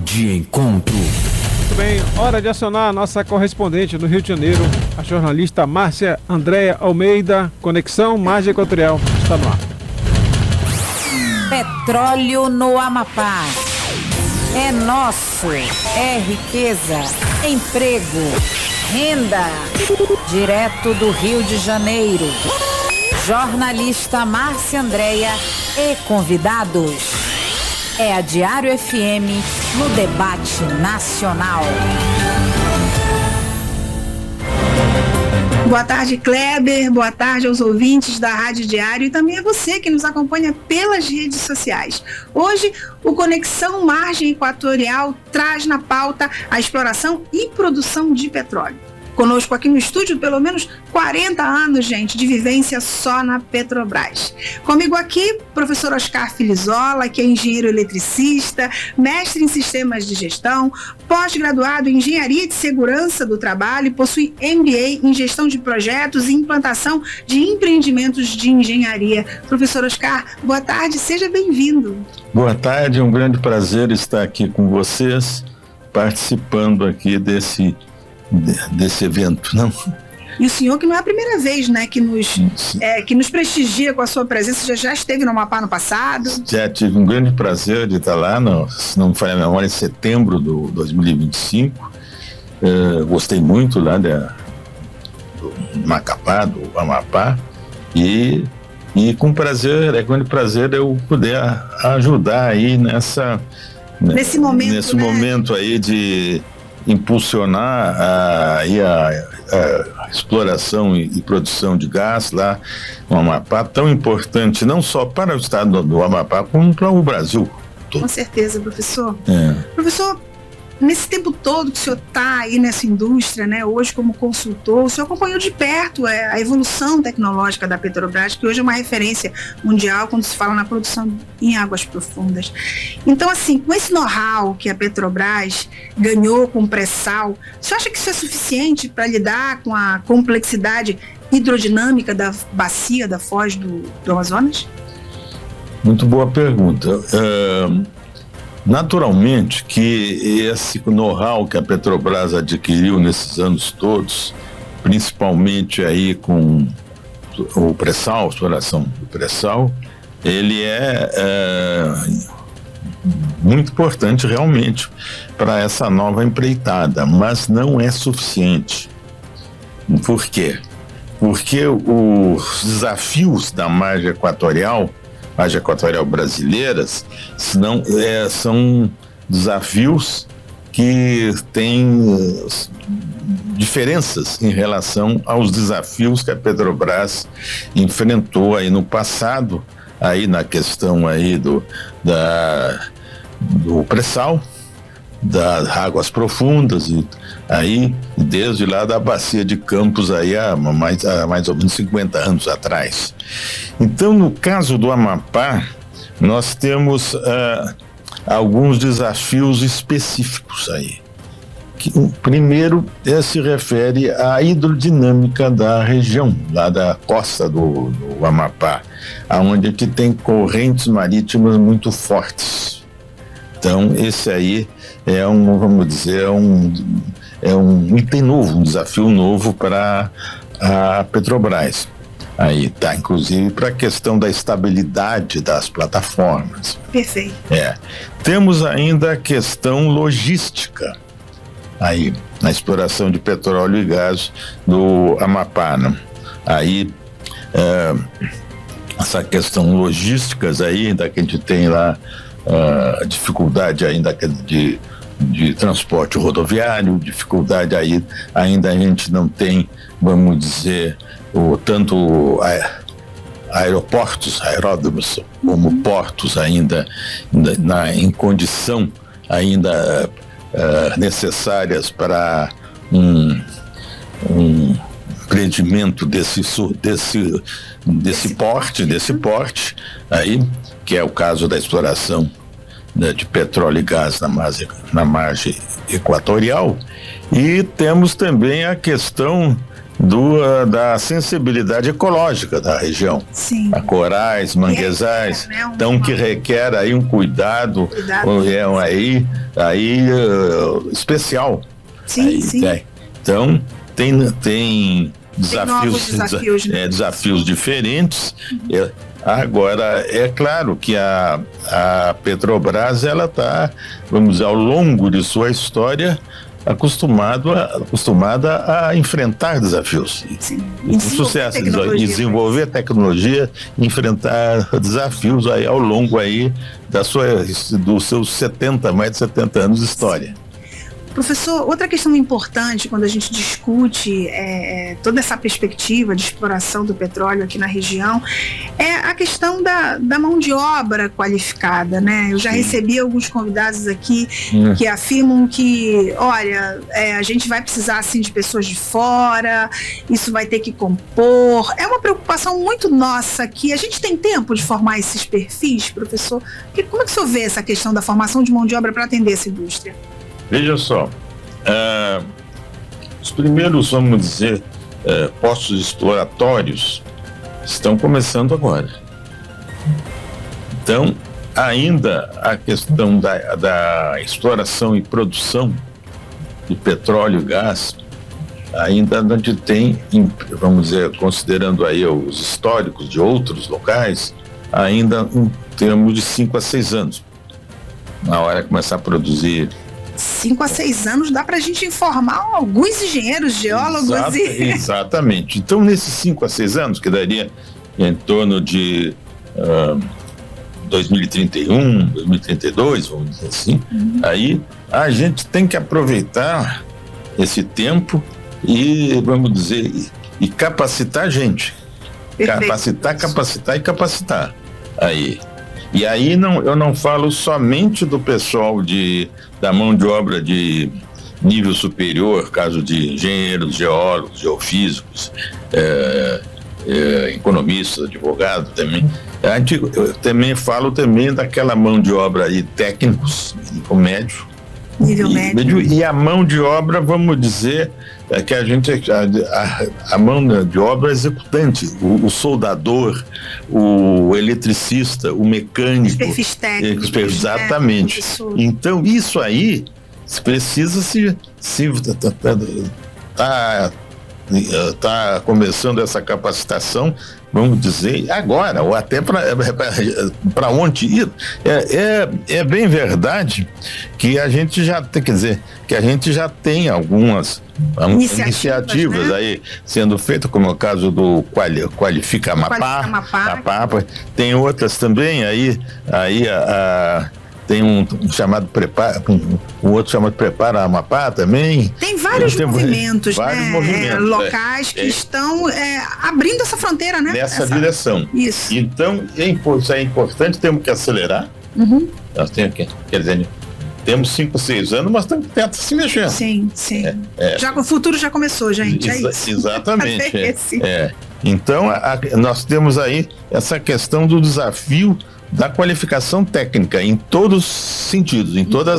de encontro. Muito bem, hora de acionar a nossa correspondente no Rio de Janeiro, a jornalista Márcia Andréia Almeida. Conexão Margem Equatorial está no ar. Petróleo no Amapá. É nosso. É riqueza, emprego, renda. Direto do Rio de Janeiro. Jornalista Márcia Andréia e convidados. É a Diário FM no debate nacional. Boa tarde, Kleber. Boa tarde aos ouvintes da Rádio Diário e também a você que nos acompanha pelas redes sociais. Hoje, o Conexão Margem Equatorial traz na pauta a exploração e produção de petróleo. Conosco aqui no estúdio, pelo menos 40 anos, gente, de vivência só na Petrobras. Comigo aqui, professor Oscar Filizola, que é engenheiro eletricista, mestre em sistemas de gestão, pós-graduado em engenharia de segurança do trabalho e possui MBA em gestão de projetos e implantação de empreendimentos de engenharia. Professor Oscar, boa tarde, seja bem-vindo. Boa tarde, é um grande prazer estar aqui com vocês, participando aqui desse evento, não? E o senhor que não é a primeira vez, né, que nos prestigia com a sua presença, já esteve no Amapá no passado? Já tive um grande prazer de estar lá, se não me falha a memória, em setembro de 2025. Gostei muito lá do Macapá, do Amapá, e com prazer, é grande prazer eu poder ajudar aí nesse momento aí de impulsionar a exploração e produção de gás lá no Amapá, tão importante não só para o estado do Amapá, como para o Brasil todo. Com certeza, professor. Professor, nesse tempo todo que o senhor está aí nessa indústria, né, hoje como consultor, o senhor acompanhou de perto a evolução tecnológica da Petrobras, que hoje é uma referência mundial quando se fala na produção em águas profundas. Então, assim, com esse know-how que a Petrobras ganhou com o pré-sal, o senhor acha que isso é suficiente para lidar com a complexidade hidrodinâmica da bacia da Foz do Amazonas? Muito boa pergunta. Naturalmente que esse know-how que a Petrobras adquiriu nesses anos todos, principalmente aí com o pré-sal, a exploração do pré-sal, ele é muito importante realmente para essa nova empreitada, mas não é suficiente. Por quê? Porque os desafios da margem equatorial brasileiras, são desafios que têm diferenças em relação aos desafios que a Petrobras enfrentou aí no passado, aí na questão aí do pré-sal, das águas profundas, e aí desde lá da bacia de Campos aí há mais ou menos 50 anos atrás. Então, no caso do Amapá, nós temos alguns desafios específicos aí. O primeiro se refere à hidrodinâmica da região, lá da costa do Amapá, onde a gente tem correntes marítimas muito fortes. Então, esse aí é um item novo, um desafio novo para a Petrobras. Aí está, inclusive, para a questão da estabilidade das plataformas. Perfeito. Temos ainda a questão logística, aí, na exploração de petróleo e gás do Amapá, né? Aí, essa questão logísticas aí, ainda que a gente tem lá a dificuldade ainda de transporte rodoviário, dificuldade aí, ainda a gente não tem, vamos dizer, tanto aeródromos como portos ainda em condição ainda necessárias para um empreendimento desse porte aí, que é o caso da exploração de petróleo e gás na margem equatorial. E temos também a questão da sensibilidade ecológica da região. Sim. A corais, manguezais, então que requer aí um cuidado especial. Sim, sim. Então tem desafios, né? Desafios diferentes. Agora, é claro que a Petrobras, ela está, vamos dizer, ao longo de sua história, acostumada a enfrentar desafios. Sim. Sucesso, desenvolver tecnologia, enfrentar desafios aí ao longo aí dos seus mais de 70 anos de história. Professor, outra questão importante quando a gente discute toda essa perspectiva de exploração do petróleo aqui na região é a questão da mão de obra qualificada, né? Eu já recebi alguns convidados aqui que afirmam que, olha, a gente vai precisar assim de pessoas de fora, isso vai ter que compor. É uma preocupação muito nossa aqui. A gente tem tempo de formar esses perfis, professor? Como é que o senhor vê essa questão da formação de mão de obra para atender essa indústria? Veja só, os primeiros, vamos dizer, postos exploratórios estão começando agora. Então, ainda a questão da exploração e produção de petróleo e gás, ainda a gente tem, vamos dizer, considerando aí os históricos de outros locais, ainda em termos de 5 a 6 anos. Na hora de começar a produzir 5 a 6 anos dá para a gente informar alguns engenheiros, geólogos. Exatamente. Então, nesses 5 a 6 anos, que daria em torno de 2031, 2032, vamos dizer assim, aí a gente tem que aproveitar esse tempo e, vamos dizer, e capacitar a gente. Perfeito. Capacitar. Aí. E aí eu não falo somente do pessoal da mão de obra de nível superior, caso de engenheiros, geólogos, geofísicos, economistas, advogados também. Eu também falo também daquela mão de obra aí, técnicos, nível médio. E a mão de obra, vamos dizer, que a gente, a mão de obra executante, o soldador, o eletricista, o mecânico. Os perfis técnicos. Exatamente. Então, isso aí precisa tá começando essa capacitação, vamos dizer, agora, ou até para onde ir. É bem verdade que a gente já tem, tem algumas iniciativas, né, aí sendo feitas, como é o caso do Qualifica Amapá. Tem outras também, tem um chamado outro chamado Prepara Amapá também. Tem vários movimentos, locais que estão abrindo essa fronteira, né? Nessa direção. Isso. Então, isso é importante, temos que acelerar. Nós temos que, quer dizer, temos 5, 6 anos, mas temos que tentar se mexer. Sim. O futuro já começou, gente. Exatamente. Então, nós temos aí essa questão do desafio da qualificação técnica em todos os sentidos, em todas